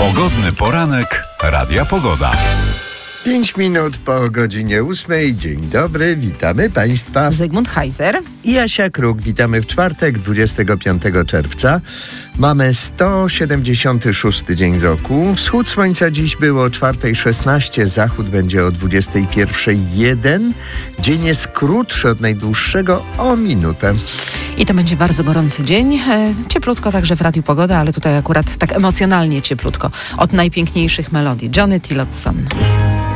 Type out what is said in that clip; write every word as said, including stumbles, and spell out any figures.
Pogodny poranek Radia Pogoda. Pięć minut po godzinie ósmej. Dzień dobry, witamy Państwa. Zygmunt Heiser I Jasia Kruk. Witamy w czwartek, dwudziestego piątego czerwca. Mamy sto siedemdziesiąty szósty dzień roku. Wschód słońca dziś było o czwartej szesnaście, zachód będzie o dwudziestej pierwszej jeden. Dzień jest krótszy od najdłuższego o minutę. I to będzie bardzo gorący dzień. E, cieplutko także w Radiu Pogoda, ale tutaj akurat tak emocjonalnie cieplutko. Od najpiękniejszych melodii. Johnny Tillotson.